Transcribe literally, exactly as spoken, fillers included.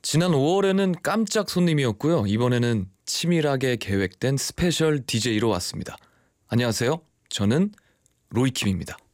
지난 오월에는 깜짝 손님이었고요. 이번에는 치밀하게 계획된 스페셜 디제이로 왔습니다. 안녕하세요. 저는 로이킴입니다.